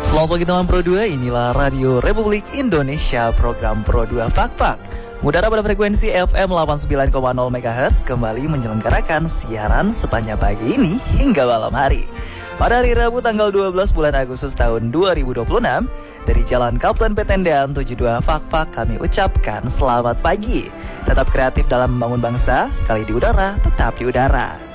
Selamat pagi teman Pro 2, inilah Radio Republik Indonesia, program Pro 2 Fak-Fak. Mengudara pada frekuensi FM 89,0 MHz kembali menyelenggarakan siaran sepanjang pagi ini hingga malam hari. Pada hari Rabu tanggal 12 bulan Agustus tahun 2026, dari Jalan Kapten Petendan 72 Fak-Fak kami ucapkan selamat pagi. Tetap kreatif dalam membangun bangsa, sekali di udara, tetap di udara.